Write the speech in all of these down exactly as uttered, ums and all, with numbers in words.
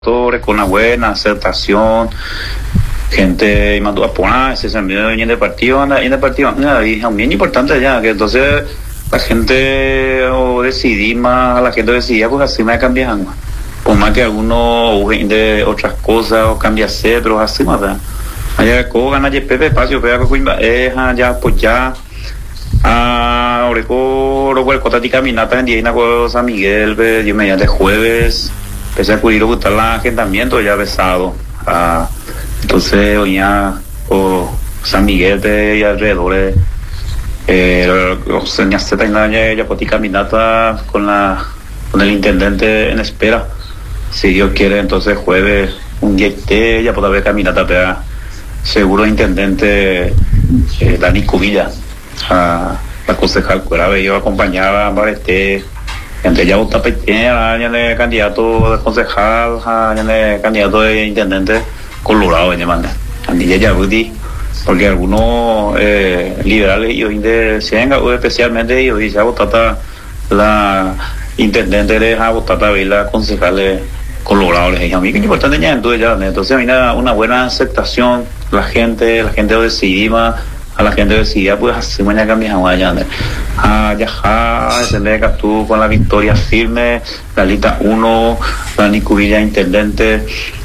con una buena aceptación, gente y mandó a poner ese sentido en el partido, en el partido, y es bien importante ya, que entonces la gente o decidí más, la gente decidía pues así me cambian, por más que algunos de otras cosas o cambia ser, pero así más, ¿verdad? Allá con ganas de Pepe espacio, pega con es ya pues ya ah ahora con lo cual cota de caminata en día con San Miguel, yo mediante jueves empecé a acudir a gustar el agendamiento ya pesado, ah, entonces hoy ya o San Miguel de y alrededor eh los señas se tengan ya ya por caminata con la con el intendente en espera, si Dios quiere. Entonces jueves un día esté ya puede haber caminata, pero seguro intendente eh, Dani Cubilla, a la concejal Cuera, yo acompañaba a este entre ya vota pequeña ya de candidato de concejal ya de candidato de intendente colorado en manda andilla ya Rudy, porque algunos eh, liberales y de Cienga o especialmente ellos dice a votar la intendente de a votar la concejal colorado, les dije a mí que es importante ya entonces ya entonces hay una, una buena aceptación, la gente la gente decidida a la gente decidida pues así mañana cambian allá a ya se le tú con la victoria firme, la lista uno, la Nicubilla intendente,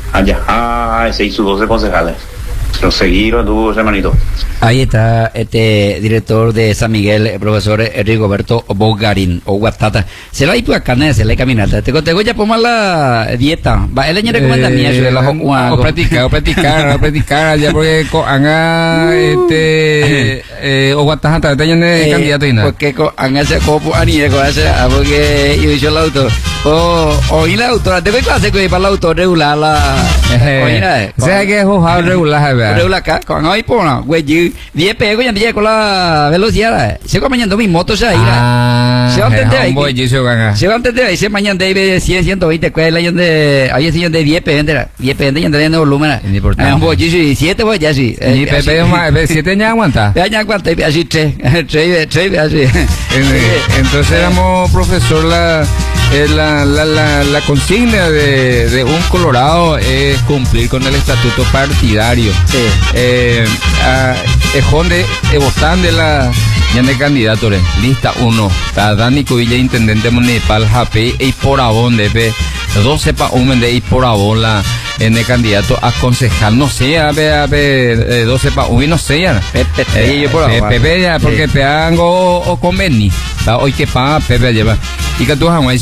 allá ese y sus doce concejales. Lo seguieron tu hermanito. Ahí está este director de San Miguel, el profesor Rigoberto Bogarín o Guatata. Se la iba a carne, se la caminata. Te conté ya por la dieta. Va, él le recomienda mía yo de la o o practicar, o practicar, o practicar ya porque anga este eh o Guatata tiene candidato y nada. Porque anga se copo ani de cosa porque yo hizo el auto. O o y la autora, te voy a hacer que para el auto regular la oína. O sea que es juzgado regular, regular acá con ahí por güey diez pego ya día con la velocidad se va mañana mi moto se irá se va a entender ahí se va a entender ahí se mañana de cien ciento veinte que la de ahí se de diez pego diez pego ya de volumen un voy siete voy ya sí ni pepe más siete ya aguanta ya aguanta así tres tres tres así entonces éramos profesor la la la la la consigna de de un colorado es cumplir con el estatuto partidario. Sí. Eh, a, es donde votan de la ya de candidatos lista uno está Dani Cubilla intendente municipal Jape y por abón de doce pa un de y por abón la en el candidato a concejal no sé a ver a ver doce pa un no sé ya Pepe por abón Pepe ya porque peango o conveni hoy que pa Pepe lleva y que tú jamás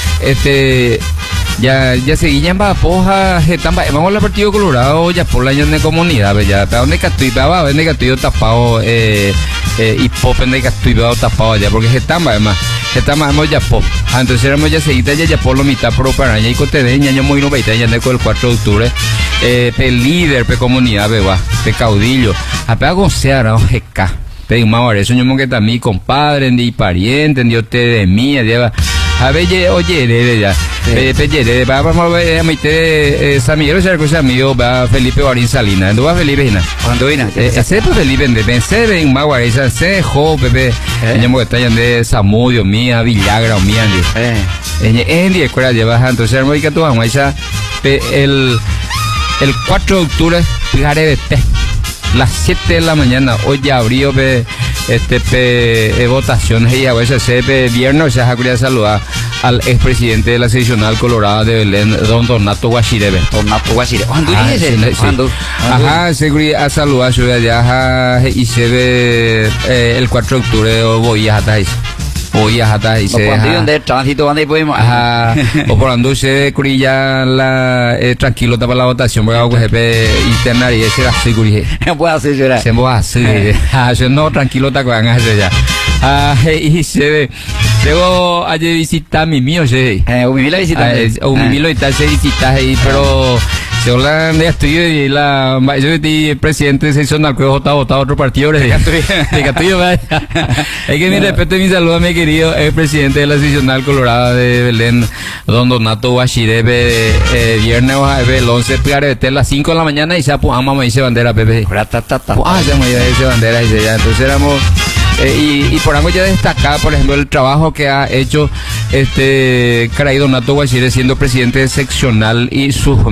este ya ya seguían va poja están vamos al partido colorado ya por la año de comunidad ya para donde que estoy va donde que estoy tapado eh eh y pop en que estoy tapado ya porque están además estamos ya pop entonces éramos ya seguida ya ya por lo mitad pro para allá y cotedeña año muy noventa ya con el cuatro de octubre eh pe líder pe comunidad beba pe caudillo a gocear o gk pe más eso yo que también compadre ni pariente ni usted de mí lleva a ver oye de ya Pelle, vamos a ver a meter San Miguel, o cosa amigo, va Felipe Guarín Salinas, ¿no va Felipe Hina? Cuando vino, ese pues Felipe de vencer en Maguare, ese jo, Pepe, llamo que está ya de Samudio, mía, Villagra o mía, eh, en día escuela lleva, entonces hermano que tú vamos esa el el cuatro de octubre, fijaré de té, las siete de la mañana, hoy ya abrió este pe, eh, votaciones y a veces se ve viernes, o sea, quería saludar al expresidente de la seccional colorada de Belén, don Donato Guachirebe. Donato Guachirebe. ¿Cuándo dice ese? ¿Cuándo? Ajá, seguridad a saludar a allá y se ve eh, el cuatro de octubre voy a estar ahí. Voy a estar ahí. ¿Dónde el tránsito? ¿Dónde podemos? Ajá. O por ando se curilla la eh, tranquilo para la votación, porque algo jefe interna y ese era seguridad. No puedo hacer llorar. Se puede hacer. Ah, yo no tranquilo te van a hacer ya. Ah, y se ve. Luego ayer visita a mi mío, se. Eh, mi la visita. O mi mío lo está se visita ahí, pero Yo la de estudio y la yo soy presidente seccional que votado votado otro partido de Catuyo. Es que mi respeto y mi saludo a mi querido el presidente de la seccional Colorado de Belén, don Donato Guachirebe, eh, viernes el once de las cinco de la mañana y ya pues ama me dice bandera Pepe. Ah, ya me dice bandera y ya entonces éramos Eh, y, y por algo ya destacar, por ejemplo, el trabajo que ha hecho este Caray Donato Guachire siendo presidente seccional y sus